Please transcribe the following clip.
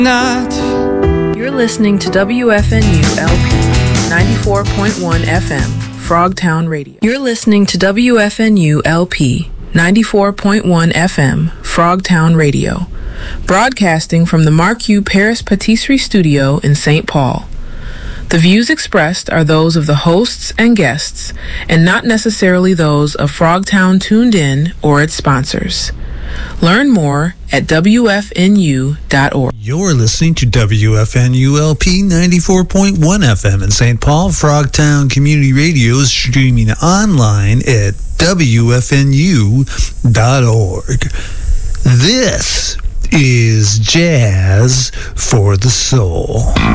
Not. You're listening to WFNU LP 94.1 FM, Frogtown Radio. You're listening to WFNU LP 94.1 FM, Frogtown Radio, broadcasting from the Marque Paris Patisserie Studio in St. Paul. The views expressed are those of the hosts and guests, and not necessarily those of Frogtown Tuned In or its sponsors. Learn more at WFNU.org. You're listening to WFNU LP 94.1 FM in St. Paul. Frogtown Community Radio is streaming online at WFNU.org. This is Jazz for the Soul.